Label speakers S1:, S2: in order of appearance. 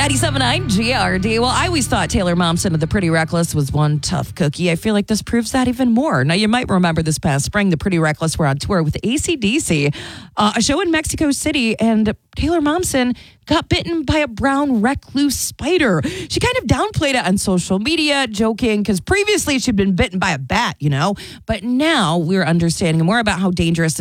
S1: 97.9 GRD. Well, I always thought Taylor Momsen of The Pretty Reckless was one tough cookie. I feel like this proves that even more. Now, you might remember this past spring, The Pretty Reckless were on tour with AC/DC, a show in Mexico City, and Taylor Momsen got bitten by a brown recluse spider. She kind of downplayed it on social media, joking, because previously she'd been bitten by a bat, But now we're understanding more about how dangerous